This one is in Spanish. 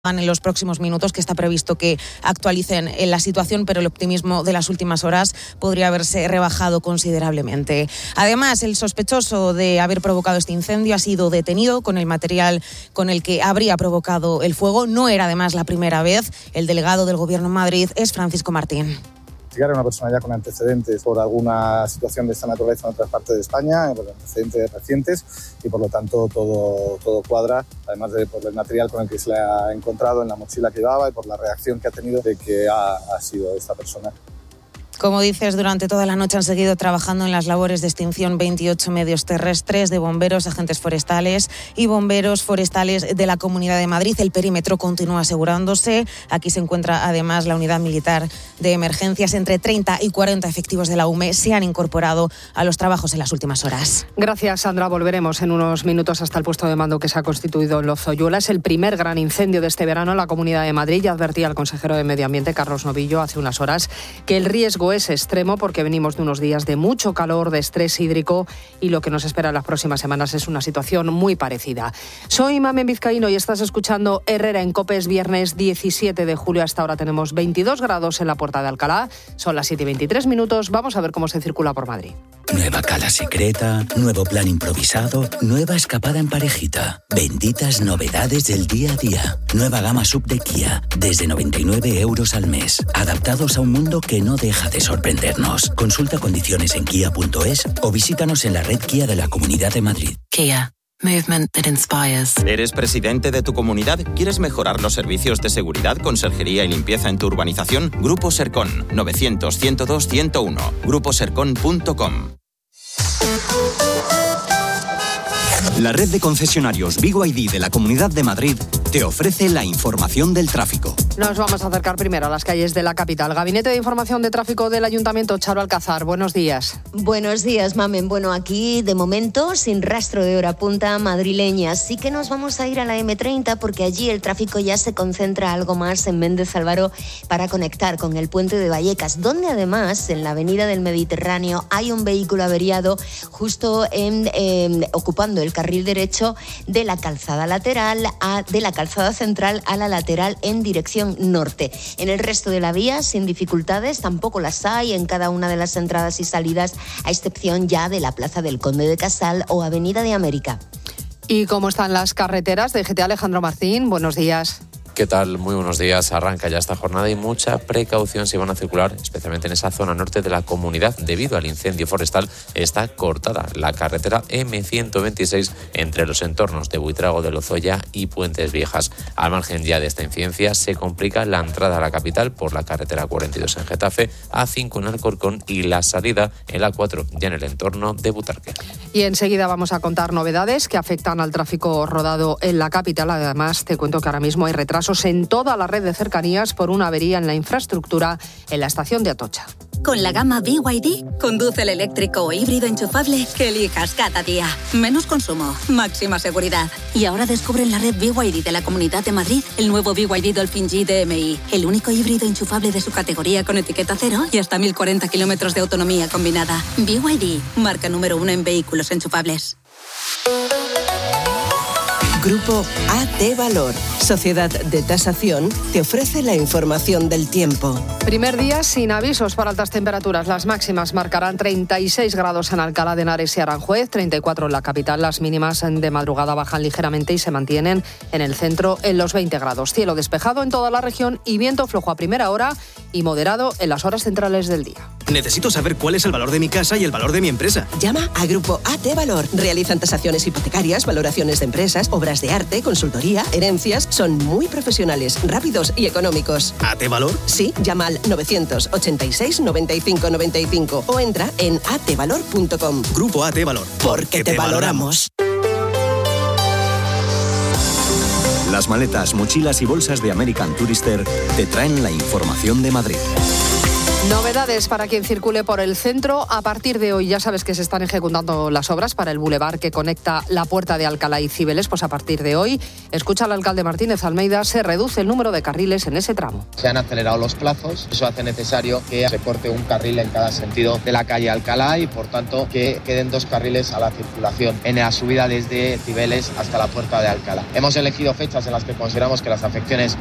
en los próximos minutos, que está previsto que actualicen la situación, pero el optimismo de las últimas horas podría haberse rebajado considerablemente. Además, el sospechoso de haber provocado este incendio ha sido detenido con el material con el que habría provocado el fuego. No era además la primera vez. El delegado del Gobierno en Madrid es Francisco Martín. Era una persona ya con antecedentes por alguna situación de esta naturaleza en otras partes de España, por antecedentes recientes, y por lo tanto todo cuadra, además por el material con el que se le ha encontrado en la mochila que llevaba y por la reacción que ha tenido de que ha sido esta persona. Como dices, durante toda la noche han seguido trabajando en las labores de extinción 28 medios terrestres de bomberos, agentes forestales y bomberos forestales de la Comunidad de Madrid. El perímetro continúa asegurándose. Aquí se encuentra además la unidad militar de emergencias. Entre 30 y 40 efectivos de la UME se han incorporado a los trabajos en las últimas horas. Gracias, Sandra. Volveremos en unos minutos hasta el puesto de mando que se ha constituido en Lozoyuela. Es el primer gran incendio de este verano en la Comunidad de Madrid. Ya advertía el consejero de Medio Ambiente, Carlos Novillo, hace unas horas que el riesgo es extremo porque venimos de unos días de mucho calor, de estrés hídrico, y lo que nos espera en las próximas semanas es una situación muy parecida. Soy Mamen Vizcaíno y estás escuchando Herrera en COPE. Es viernes 17 de julio. Hasta ahora tenemos 22 grados en la Puerta de Alcalá. Son las 7:23. Vamos a ver cómo se circula por Madrid. Nueva cala secreta, nuevo plan improvisado, nueva escapada en parejita. Benditas novedades del día a día. Nueva gama sub de Kia, desde 99 euros al mes. Adaptados a un mundo que no deja de sorprendernos. Consulta condiciones en kia.es o visítanos en la red Kia de la Comunidad de Madrid. Kia. Movement that inspires. ¿Eres presidente de tu comunidad? ¿Quieres mejorar los servicios de seguridad, conserjería y limpieza en tu urbanización? Grupo Sercon, 900-102-101. gruposercon.com. La red de concesionarios BYD de la Comunidad de Madrid te ofrece la información del tráfico. Nos vamos a acercar primero a las calles de la capital. Gabinete de Información de Tráfico del Ayuntamiento, Charo Alcázar. Buenos días. Buenos días, Mamen. Bueno, aquí de momento sin rastro de hora punta madrileña. Sí que nos vamos a ir a la M30 porque allí el tráfico ya se concentra algo más en Méndez Álvaro para conectar con el puente de Vallecas, donde además en la avenida del Mediterráneo hay un vehículo averiado justo ocupando el carril derecho de la calzada lateral de la calzada central a la lateral en dirección norte. En el resto de la vía, sin dificultades, tampoco las hay en cada una de las entradas y salidas, a excepción ya de la Plaza del Conde de Casal o Avenida de América. ¿Y cómo están las carreteras? DGT Alejandro Martín, buenos días. ¿Qué tal? Muy buenos días. Arranca ya esta jornada y mucha precaución si van a circular, especialmente en esa zona norte de la comunidad. Debido al incendio forestal, está cortada la carretera M126 entre los entornos de Buitrago de Lozoya y Puentes Viejas. Al margen ya de esta incidencia, se complica la entrada a la capital por la carretera 42 en Getafe, A5 en Alcorcón y la salida en la 4 ya en el entorno de Butarque. Y enseguida vamos a contar novedades que afectan al tráfico rodado en la capital. Además, te cuento que ahora mismo hay retrasos en toda la red de cercanías por una avería en la infraestructura en la estación de Atocha. Con la gama BYD, conduce el eléctrico o híbrido enchufable que elijas cada día. Menos consumo, máxima seguridad. Y ahora descubre en la red BYD de la Comunidad de Madrid el nuevo BYD Dolphin G DMI, el único híbrido enchufable de su categoría con etiqueta cero y hasta 1040 kilómetros de autonomía combinada. BYD, marca número 1 en vehículos enchufables. Grupo AT Valor, Sociedad de Tasación, te ofrece la información del tiempo. Primer día sin avisos para altas temperaturas. Las máximas marcarán 36 grados en Alcalá de Henares y Aranjuez, 34 en la capital. Las mínimas de madrugada bajan ligeramente y se mantienen en el centro en los 20 grados. Cielo despejado en toda la región y viento flojo a primera hora y moderado en las horas centrales del día. Necesito saber cuál es el valor de mi casa y el valor de mi empresa. Llama a Grupo AT Valor. Realizan tasaciones hipotecarias, valoraciones de empresas, obras de arte, consultoría, herencias. Son muy profesionales, rápidos y económicos. ¿AT Valor? Sí, llama al 986 95 95 o entra en atvalor.com. Grupo AT Valor. Porque te valoramos. Las maletas, mochilas y bolsas de American Tourister te traen la información de Madrid. Novedades para quien circule por el centro. A partir de hoy ya sabes que se están ejecutando las obras para el bulevar que conecta la Puerta de Alcalá y Cibeles. Pues a partir de hoy, escucha al alcalde Martínez Almeida, se reduce el número de carriles en ese tramo. Se han acelerado los plazos, eso hace necesario que se corte un carril en cada sentido de la calle Alcalá y por tanto que queden 2 carriles a la circulación en la subida desde Cibeles hasta la Puerta de Alcalá. Hemos elegido fechas en las que consideramos que las afecciones